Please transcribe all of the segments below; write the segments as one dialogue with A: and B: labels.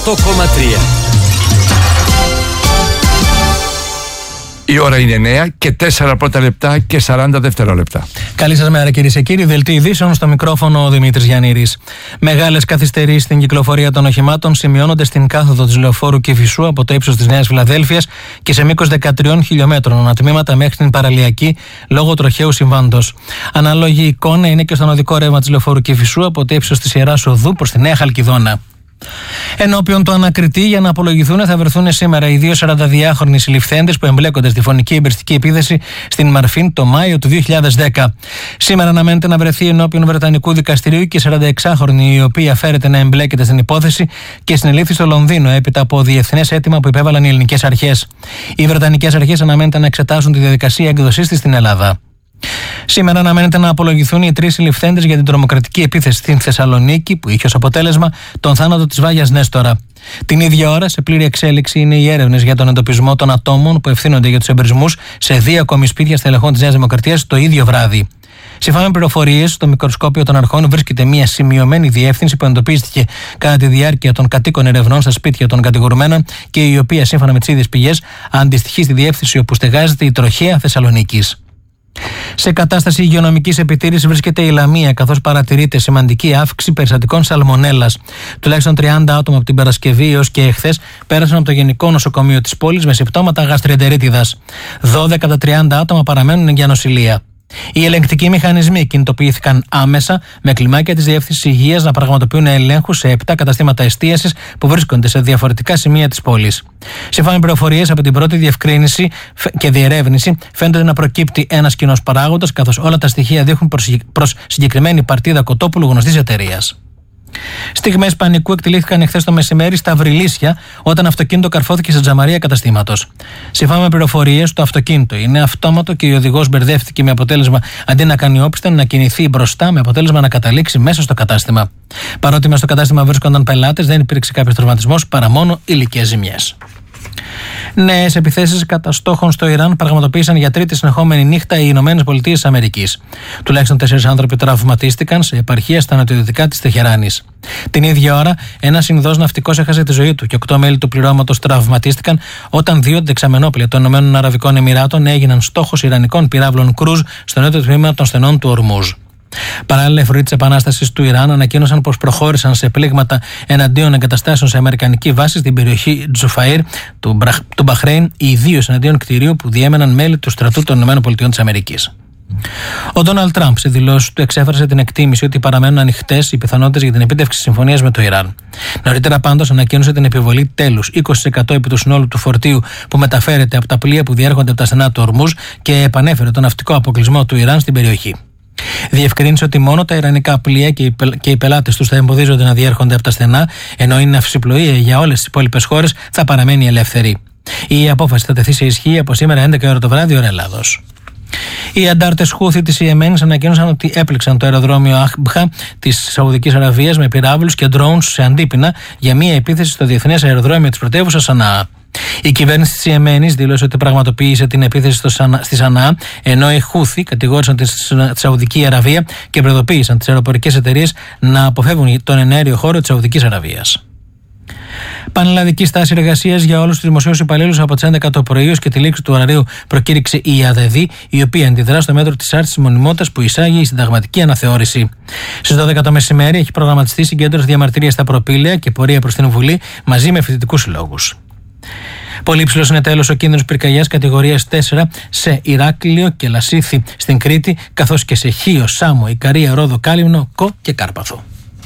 A: Το 8,3.
B: Η ώρα είναι 9 και 4 πρώτα λεπτά και 40 δευτερόλεπτα.
C: Καλή σας μέρα, κυρίες και κύριοι. Δελτίο ειδήσεων, στο μικρόφωνο ο Δημήτρης Γιαννήρης. Μεγάλες καθυστερήσεις στην κυκλοφορία των οχημάτων σημειώνονται στην κάθοδο της λεωφόρου Κηφισού από το ύψος της Νέας Φιλαδέλφειας και σε μήκος 13 χιλιόμετρων ανατμήματα μέχρι την παραλιακή λόγω τροχαίου συμβάντος. Ανάλογη εικόνα είναι και στον οδικό ρεύμα της λεωφόρου Κηφισού από το ύψος της Ιεράς Οδού προς τη Νέα Χαλκιδόνα. Ενώπιον του ανακριτή για να απολογηθούν θα βρεθούν σήμερα οι δύο 42χρονοι συλληφθέντες που εμπλέκονται στη φωνική εμπριστική επίθεση στην Μαρφίν το Μάιο του 2010. Σήμερα αναμένεται να βρεθεί ενώπιον Βρετανικού δικαστηρίου και η 46χρονη, η οποία φέρεται να εμπλέκεται στην υπόθεση και συνελήφθη στο Λονδίνο έπειτα από διεθνές αίτημα που υπέβαλαν οι ελληνικές αρχές. Οι βρετανικές αρχές αναμένεται να εξετάσουν τη διαδικασία έκδοσής της στην Ελλάδα. Σήμερα αναμένεται να απολογηθούν οι τρεις συλληφθέντες για την τρομοκρατική επίθεση στην Θεσσαλονίκη, που είχε ως αποτέλεσμα τον θάνατο της Βάγιας Νέστορα. Την ίδια ώρα, σε πλήρη εξέλιξη είναι οι έρευνες για τον εντοπισμό των ατόμων που ευθύνονται για τους εμπρισμούς σε 2 ακόμη σπίτια στελεχών της Νέας Δημοκρατίας το ίδιο βράδυ. Σύμφωνα με πληροφορίες, στο μικροσκόπιο των αρχών βρίσκεται μια σημειωμένη διεύθυνση που εντοπίστηκε κατά τη διάρκεια των κατοίκων ερευνών στα σπίτια των κατηγορουμένων και η οποία, σύμφωνα με τις ίδιες πηγές, αντιστοιχεί στη διεύθυνση όπου στεγάζεται η τροχαία Θεσσαλονίκης. Σε κατάσταση υγειονομικής επιτήρησης βρίσκεται η Λαμία, καθώς παρατηρείται σημαντική αύξηση περιστατικών σαλμονέλας. Τουλάχιστον 30 άτομα από την Παρασκευή έως και εχθές πέρασαν από το Γενικό Νοσοκομείο της πόλης με συμπτώματα γαστροεντερίτιδας. 12 από τα 30 άτομα παραμένουν για νοσηλεία. Οι ελεγκτικοί μηχανισμοί κινητοποιήθηκαν άμεσα με κλιμάκια της Διεύθυνσης Υγείας να πραγματοποιούν ελέγχους σε 7 καταστήματα εστίασης που βρίσκονται σε διαφορετικά σημεία της πόλης. Σύμφωνα με πληροφορίες από την πρώτη διευκρίνηση και διερεύνηση, φαίνεται να προκύπτει ένας κοινός παράγοντας, καθώς όλα τα στοιχεία δείχνουν προς συγκεκριμένη παρτίδα κοτόπουλου γνωστής εταιρείας. Στιγμές πανικού εκτελήθηκαν εχθές το μεσημέρι στα Βρυλίσια, όταν αυτοκίνητο καρφώθηκε σε τζαμαρία καταστήματος. Σύμφωνα με πληροφορίες, το αυτοκίνητο είναι αυτόματο και ο οδηγός μπερδεύτηκε με αποτέλεσμα αντί να κάνει όπισθεν να κινηθεί μπροστά, με αποτέλεσμα να καταλήξει μέσα στο κατάστημα. Παρότι μέσα στο κατάστημα βρίσκονταν πελάτες, δεν υπήρξε κάποιος τραυματισμός παρά μόνο υλικές ζημιές. Νέες επιθέσεις κατά στόχων στο Ιράν πραγματοποίησαν για τρίτη συνεχόμενη νύχτα οι ΗΠΑ. Τουλάχιστον 4 άνθρωποι τραυματίστηκαν σε επαρχία στα νοτιοδυτικά της Τεχεράνης. Την ίδια ώρα, ένας Ινδός ναυτικός έχασε τη ζωή του και 8 μέλη του πληρώματος τραυματίστηκαν όταν 2 δεξαμενόπλια των ΗΠΑ έγιναν στόχος ιρανικών πυράβλων κρούζ στο νότιο τμήμα των στενών του Ορμούζ. Παράλληλα, οι φορείς της Επανάστασης του Ιράν ανακοίνωσαν πως προχώρησαν σε πλήγματα εναντίον εγκαταστάσεων σε αμερικανική βάση στην περιοχή Τζουφαΐρ του Μπαχρέιν, ιδίως εναντίον κτηρίου που διέμεναν μέλη του στρατού των ΗΠΑ. Ο Ντόναλντ Τραμπ σε δηλώσεις του εξέφρασε την εκτίμηση ότι παραμένουν ανοιχτές οι πιθανότητες για την επίτευξη συμφωνίας με το Ιράν. Νωρίτερα, πάντως, ανακοίνωσε την επιβολή τέλους 20% επί του συνόλου του φορτίου που μεταφέρεται από τα πλοία που διέρχονται από τα στενά του Ορμούζ και επανέφερε τον ναυτικό αποκλεισμό του Ιράν στην περιοχή. Διευκρίνησε ότι μόνο τα ιρανικά πλοία και οι πελάτες τους θα εμποδίζονται να διέρχονται από τα στενά, ενώ η ναυσιπλοεία για όλες τις υπόλοιπες χώρες θα παραμένει ελεύθερη. Η απόφαση θα τεθεί σε ισχύ από σήμερα 11 ώρα το βράδυ, ώρα Ελλάδος. Οι αντάρτες Χούθη της Ιεμένης ανακοίνωσαν ότι έπληξαν το αεροδρόμιο Αχμπχα της Σαουδικής Αραβίας με πυράβλους και drones σε αντίπεινα για μια επίθεση στο διεθνές αεροδρόμιο της πρωτεύουσας Σανάα. Η κυβέρνηση της Ιεμένης δήλωσε ότι πραγματοποίησε την επίθεση στη Σανάα, ενώ οι Χούθη κατηγόρησαν τη Σαουδική Αραβία και προειδοποίησαν τις αεροπορικές εταιρείες να αποφεύγουν τον εναέριο χώρο της Σαουδικής Αραβίας. Πανελλαδική στάση εργασίας για όλους τους δημοσίους υπαλλήλους από τις 11 το πρωί και τη λήξη του ωραρίου προκήρυξε η ΑΔΔ, η οποία αντιδρά στο μέτρο της άρσης μονιμότητας που εισάγει η συνταγματική αναθεώρηση. Στις 12 το μεσημέρι έχει προγραμματιστεί συγκέντρωση διαμαρτυρίας στα προπήλαια και πορεία προς την Βουλή μαζί με φοιτητικούς συλλόγους. Πολύ υψηλός είναι τέλος ο κίνδυνος πυρκαγιάς κατηγορίας 4 σε Ηράκλειο και Λασίθι στην Κρήτη, καθώς και σε Χίο, Σάμο, Ικαρία, Ρόδο, Κάλυμνο, Κο και Κάρπαθο.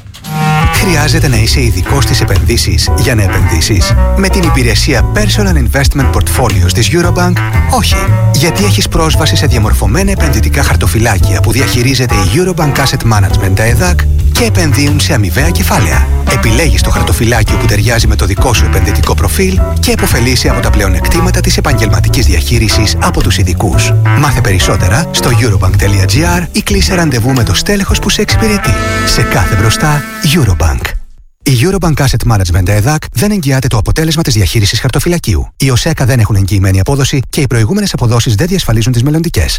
D: Χρειάζεται να είσαι ειδικός στις επενδύσεις για να επενδύσεις? Με την υπηρεσία Personal Investment Portfolios της Eurobank, όχι. Γιατί έχεις πρόσβαση σε διαμορφωμένα επενδυτικά χαρτοφυλάκια που διαχειρίζεται η Eurobank Asset Management ΕΔΑΚ και επενδύουν σε αμοιβαία κεφάλαια. Επιλέγεις το χαρτοφυλάκιο που ταιριάζει με το δικό σου επενδυτικό προφίλ και επωφελείσαι από τα πλεονεκτήματα της επαγγελματικής διαχείρισης από τους ειδικούς. Μάθε περισσότερα στο eurobank.gr ή κλείσε ραντεβού με το στέλεχος που σε εξυπηρετεί. Σε κάθε μπροστά, Eurobank. Η Eurobank Asset Management ΕΔΑΚ δεν εγγυάται το αποτέλεσμα της διαχείρισης χαρτοφυλακίου. Οι ΟΣΕΚΑ δεν έχουν εγγυημένη απόδοση και οι προηγούμενες αποδόσεις δεν διασφαλίζουν τις μελλοντικές.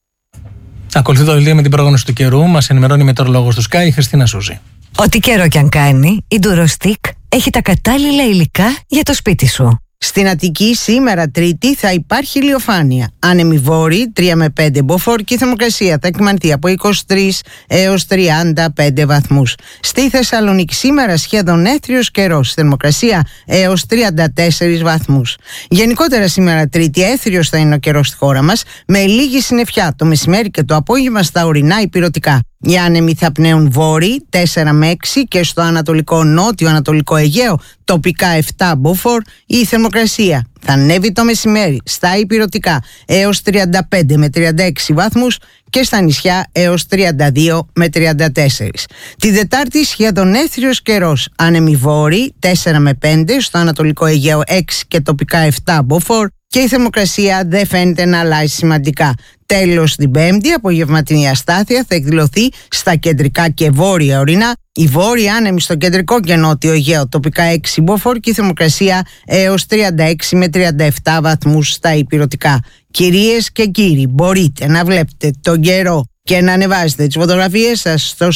C: Ακολουθεί το δελτίο με την πρόγνωση του καιρού. Μας ενημερώνει η μετεωρολόγος του Sky, η Χριστίνα Σούζη.
E: Ό,τι καιρό κι αν κάνει, η Durostec
A: έχει τα κατάλληλα υλικά για το σπίτι σου.
E: Στην Αττική σήμερα Τρίτη θα υπάρχει ηλιοφάνεια. Άνεμοι βόρειοι 3 με 5 μποφόρ και η θερμοκρασία θα εκκυμανθεί από 23 έως 35 βαθμούς. Στη Θεσσαλονίκη σήμερα σχεδόν έθριος καιρός, θερμοκρασία έως 34 βαθμούς. Γενικότερα σήμερα Τρίτη έθριος θα είναι ο καιρός στη χώρα μας, με λίγη συννεφιά το μεσημέρι και το απόγευμα στα ορεινά ηπειρωτικά. Οι άνεμοι θα πνέουν βόρειοι 4 με 6 και στο ανατολικό νότιο ανατολικό Αιγαίο τοπικά 7 μποφόρ. Η θερμοκρασία θα ανέβει το μεσημέρι στα ηπειρωτικά έως 35 με 36 βαθμούς και στα νησιά έως 32 με 34. Την Δετάρτη σχεδόν έθριος καιρός, άνεμοι βόρειοι 4 με 5, στο ανατολικό Αιγαίο 6 και τοπικά 7 μποφόρ και η θερμοκρασία δεν φαίνεται να αλλάζει σημαντικά. Τέλος, την Πέμπτη, απογευματινή αστάθεια θα εκδηλωθεί στα κεντρικά και βόρεια ορεινά. Οι βόρειοι άνεμοι στο κεντρικό και νότιο Αιγαίο τοπικά 6 μποφόρ και η θερμοκρασία έως 36 με 37 βαθμούς στα ηπειρωτικά. Κυρίες και κύριοι, μπορείτε να βλέπετε τον καιρό και να ανεβάζετε τις φωτογραφίες σας στο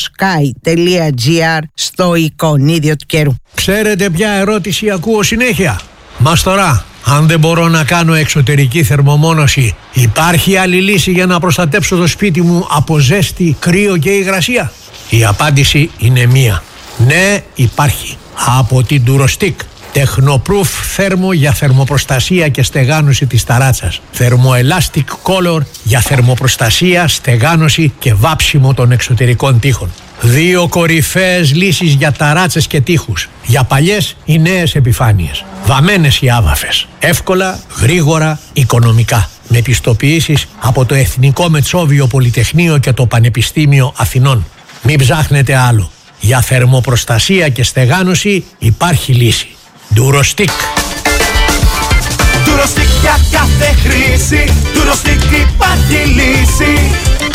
E: sky.gr στο εικονίδιο του καιρού.
F: Ξέρετε ποια ερώτηση ακούω συνέχεια? Μαστορά, αν δεν μπορώ να κάνω εξωτερική θερμομόνωση, υπάρχει άλλη λύση για να προστατέψω το σπίτι μου από ζέστη, κρύο και υγρασία? Η απάντηση είναι μία. Ναι, υπάρχει. Από την Durostick. Technoproof θέρμο για θερμοπροστασία και στεγάνωση της ταράτσας. Thermoelastic Color για θερμοπροστασία, στεγάνωση και βάψιμο των εξωτερικών τοίχων. 2 κορυφαίες λύσεις για ταράτσες και τοίχους. Για παλιές ή νέες επιφάνειες. Βαμμένες οι άβαφες. Εύκολα, γρήγορα, οικονομικά. Με πιστοποιήσεις από το Εθνικό Μετσόβιο Πολυτεχνείο και το Πανεπιστήμιο Αθηνών. Μην ψάχνετε άλλο. Για θερμοπροστασία και στεγάνωση υπάρχει λύση. Durostick.
G: Durostick για κάθε χρήση. Durostick υπάρχει λύση.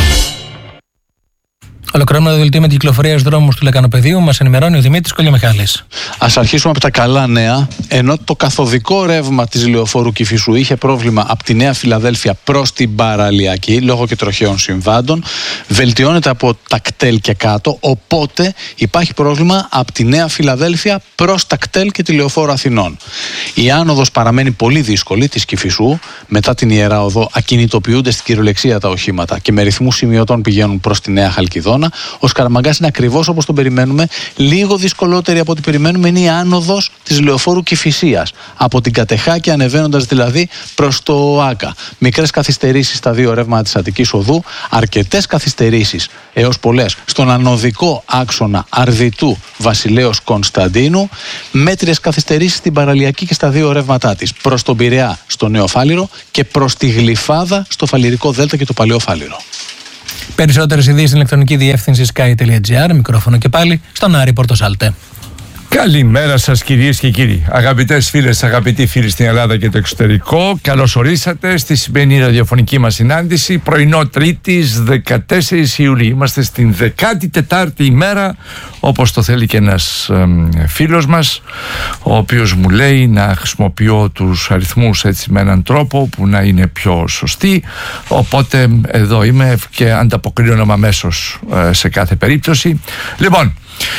C: Ολοκληρώνουμε το δελτίο με την κυκλοφορία στους δρόμους του Λεκανοπεδίου. Μας ενημερώνει ο Δημήτρης Κολιομιχάλης.
H: Ας αρχίσουμε από τα καλά νέα. Ενώ το καθοδικό ρεύμα της λεωφόρου Κηφισού είχε πρόβλημα από τη Νέα Φιλαδέλφια προς την Παραλιακή λόγω και τροχαίων συμβάντων, βελτιώνεται από τα κτέλ και κάτω. Οπότε υπάρχει πρόβλημα από τη Νέα Φιλαδέλφια προς τα κτέλ και τη λεωφόρο Αθηνών. Η άνοδος παραμένει πολύ δύσκολη της Κηφισού. Μετά την Ιερά Οδό ακινητοποιούνται στην κυριολεξία τα οχήματα και με ρυθμούς σημειωτών πηγαίνουν προς τη Νέα Χαλκιδόνα. Ο Σκαραμαγκάς είναι ακριβώς όπως τον περιμένουμε. Λίγο δυσκολότερη από ό,τι περιμένουμε είναι η άνοδος της λεωφόρου Κηφισίας. Από την Κατεχάκη ανεβαίνοντας δηλαδή προς το ΆΚΑ. Μικρές καθυστερήσεις στα 2 ρεύματα της Αττικής Οδού. Αρκετές καθυστερήσεις έως πολλές στον ανωδικό άξονα Αρδιτού Βασιλέως Κωνσταντίνου. Μέτριες καθυστερήσεις στην Παραλιακή και στα 2 ρεύματά της. Προς τον Πειραιά στο Νέο Φάληρο και προς τη Γλυφάδα στο Φαληρικό Δέλτα και το Παλαιό Φάληρο.
C: Περισσότερες ειδήσεις στην ηλεκτρονική διεύθυνση sky.gr. Μικρόφωνο και πάλι στον Άρη Πορτοσάλτε.
B: Καλημέρα σας κυρίες και κύριοι. Αγαπητές φίλες, αγαπητοί φίλοι στην Ελλάδα και το εξωτερικό, καλώς ορίσατε στη σημερινή ραδιοφωνική μας συνάντηση. Πρωινό Τρίτης 14 Ιουλίου. Είμαστε στην 14η ημέρα, όπως το θέλει και ένας φίλος μας, ο οποίος μου λέει να χρησιμοποιώ τους αριθμούς έτσι με έναν τρόπο που να είναι πιο σωστή. Οπότε εδώ είμαι και ανταποκρίνομαι αμέσως σε κάθε περίπτωση. Λοιπόν,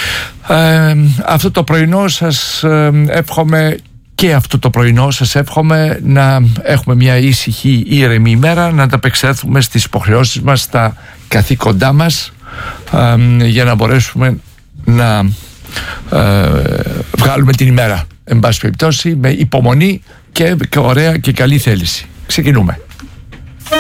B: αυτό το πρωινό σας εύχομαι και αυτό το πρωινό σας εύχομαι να έχουμε μια ήσυχη, ήρεμη ημέρα, να ανταπεξέλθουμε στις υποχρεώσεις μας, στα καθήκοντά μας, για να μπορέσουμε να βγάλουμε την ημέρα, εν πάση περιπτώσει, με υπομονή και ωραία και καλή θέληση. Ξεκινούμε.